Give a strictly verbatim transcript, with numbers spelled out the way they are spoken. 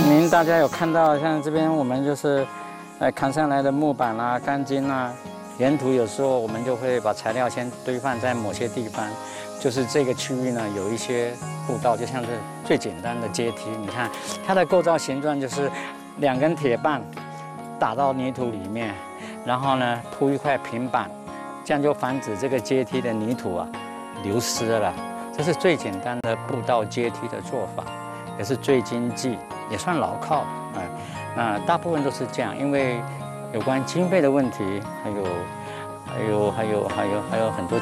您大家有看到，像这边我们就是，呃，扛上来的木板啦、钢筋啦，沿途有时候我们就会把材料先堆放在某些地方，就是这个区域呢有一些步道，就像是最简单的阶梯。你看它的构造形状就是两根铁棒打到泥土里面，然后呢铺一块平板，这样就防止这个阶梯的泥土啊流失了。这是最简单的步道阶梯的做法，也是最经济，也算牢靠啊。那大部分都是这样，因为有关经费的问题，还有还有还有还有还有很多